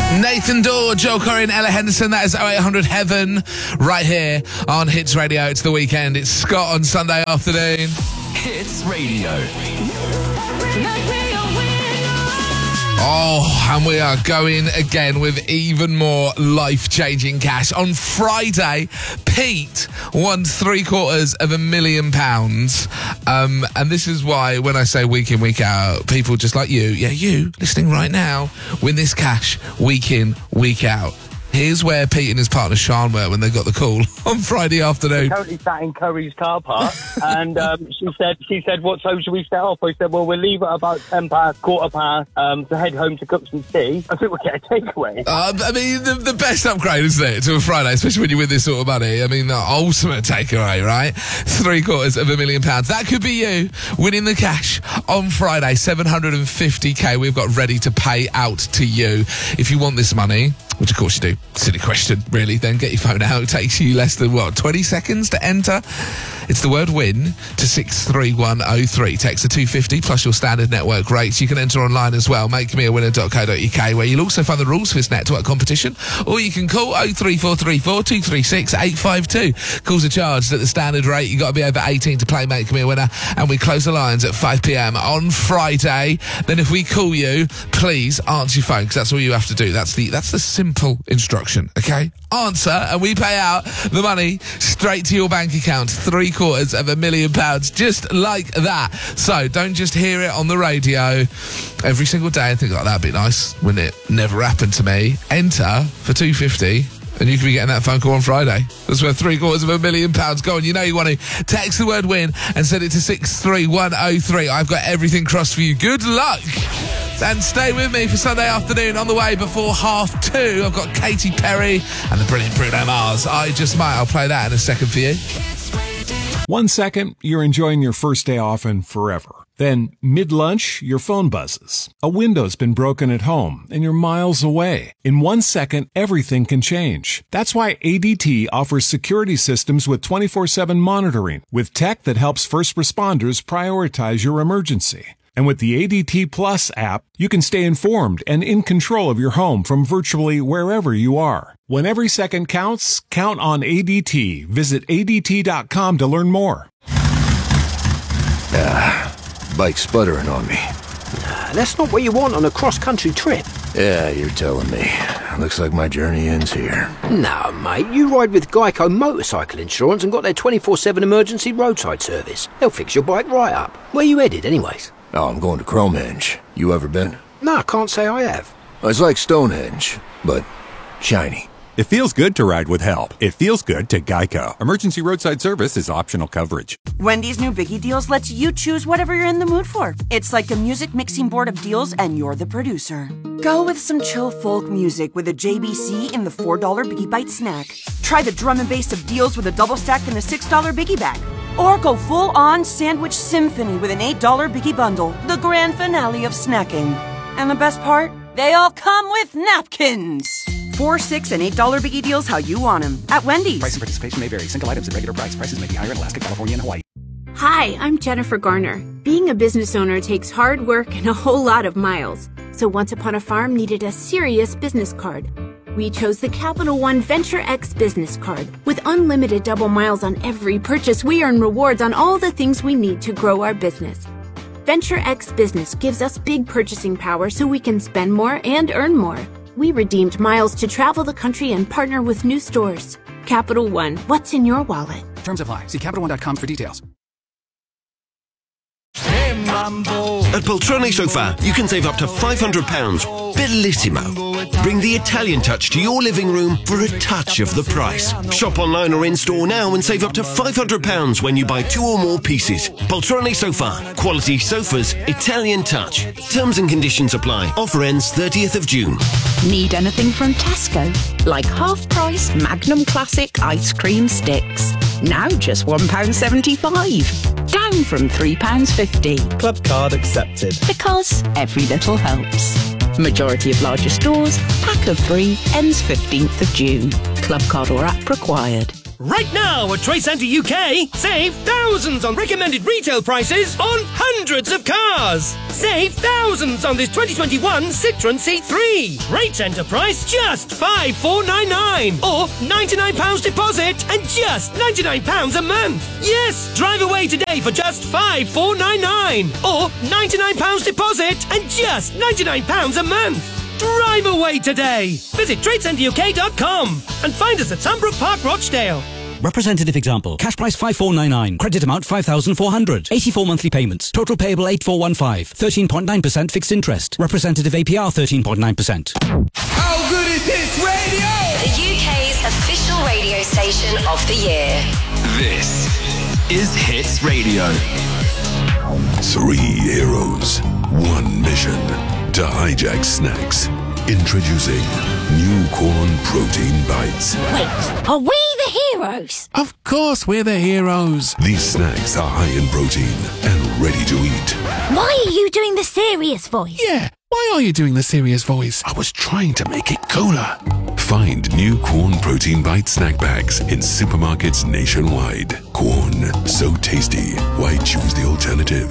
Nathan Dawe, Joel Corey and Ella Henderson. That is 0800 Heaven right here on Hits Radio. It's the weekend. It's Scott on Sunday afternoon. Hits Radio. Oh, and we are going again with even more life-changing cash. On Friday, Pete won £750,000. And this is why when I say week in, week out, people just like you, you listening right now, win this cash week in, week out. Here's where Pete and his partner Sean were when they got the call on Friday afternoon. Currently sat in Curry's car park, and she said, "What time should we set off?" I said, "Well, we'll leave at about 10 past, quarter past, to head home to cook some tea. I think we'll get a takeaway." I mean, the best upgrade, isn't it, to a Friday, especially when you win this sort of money. I mean, the ultimate takeaway, right? £750,000. That could be you winning the cash on Friday. 750k we've got ready to pay out to you. If you want this money, which of course you do, silly question, really, then get your phone out. It takes you less than, 20 seconds to enter? It's the word win to 63103. Text the 250 plus your standard network rates. You can enter online as well, makemeawinner.co.uk, where you'll also find the rules for this network competition, or you can call 03434 236 852. Calls are charged at the standard rate. You've got to be over 18 to play Make Me a Winner, and we close the lines at 5pm on Friday. Then if we call you, please answer your phone, because that's all you have to do. That's the simple instruction, okay? Answer, and we pay out the money straight to your bank account. £750,000, just like that. So don't just hear it on the radio every single day and think, oh, that'd be nice, wouldn't it? Never happened to me. Enter for 250. And you could be getting that phone call on Friday. That's worth £750,000. Go on, you know you want to. Text the word win and send it to 63103. I've got everything crossed for you. Good luck. And stay with me for Sunday afternoon. On the way before 2:30, I've got Katy Perry and the brilliant Bruno Mars. I Just Might. I'll play that in a second for you. 1 second, you're enjoying your first day off and forever. Then, mid-lunch, your phone buzzes. A window's been broken at home, and you're miles away. In 1 second, everything can change. That's why ADT offers security systems with 24/7 monitoring, with tech that helps first responders prioritize your emergency. And with the ADT Plus app, you can stay informed and in control of your home from virtually wherever you are. When every second counts, count on ADT. Visit ADT.com to learn more. Bike's sputtering on me. Nah, that's not what you want on a cross-country trip. Yeah, you're telling me. Looks like my journey ends here. No, mate, you ride with Geico Motorcycle Insurance and got their 24/7 emergency roadside service. They'll fix your bike right up. Where you headed, anyways? Oh, I'm going to Cromenge. You ever been? No, I can't say I have. It's like Stonehenge, but shiny. It feels good to ride with help. It feels good to Geico. Emergency roadside service is optional coverage. Wendy's new Biggie Deals lets you choose whatever you're in the mood for. It's like a music mixing board of deals, and you're the producer. Go with some chill folk music with a JBC in the $4 Biggie Bite snack. Try the drum and bass of deals with a double stack in the $6 Biggie Bag. Or go full-on sandwich symphony with an $8 Biggie Bundle, the grand finale of snacking. And the best part? They all come with napkins. $4, $6, and $8 Biggie Deals how you want them at Wendy's. Price and participation may vary. Single items at regular price. Prices may be higher in Alaska, California, and Hawaii. Hi, I'm Jennifer Garner. Being a business owner takes hard work and a whole lot of miles. So Once Upon a Farm needed a serious business card. We chose the Capital One Venture X business card. With unlimited double miles on every purchase, we earn rewards on all the things we need to grow our business. Venture X Business gives us big purchasing power so we can spend more and earn more. We redeemed miles to travel the country and partner with new stores. Capital One, what's in your wallet? Terms apply. See CapitalOne.com for details. At Poltrone Sofa, you can save up to £500. Bellissimo. Bring the Italian touch to your living room for a touch of the price. Shop online or in-store now and save up to £500 when you buy 2 or more pieces. Poltrone Sofa. Quality sofas, Italian touch. Terms and conditions apply. Offer ends 30th of June. Need anything from Tesco? Like half-price Magnum Classic ice cream sticks. Now just £1.75. Down from £3.50. Club card accepted. Because every little helps. Majority of larger stores, pack of 3, ends 15th of June. Club card or app required. Right now at Trade Centre UK, save thousands on recommended retail prices on hundreds of cars. Save thousands on this 2021 Citroën C3. Trade Centre price just £5,499 or £99 deposit and just £99 a month. Yes, drive away today for just £5,499 or £99 deposit and just £99 a month. Drive away today. Visit TradeCenterUK.com and find us at Sunbrook Park, Rochdale. Representative example. Cash price 5499. Credit amount 5,400. 84 monthly payments. Total payable 8415. 13.9% fixed interest. Representative APR 13.9%. How good is Hits Radio? The UK's official radio station of the year. This is Hits Radio. 3 heroes, 1 mission. To hijack snacks. Introducing new corn protein bites. Wait, are we the heroes? Of course we're the heroes. These snacks are high in protein and ready to eat. Why are you doing the serious voice? Yeah, why are you doing the serious voice? I was trying to make it cooler. Find new Corn Protein Bite snack bags in supermarkets nationwide. Corn, so tasty. Why choose the alternative?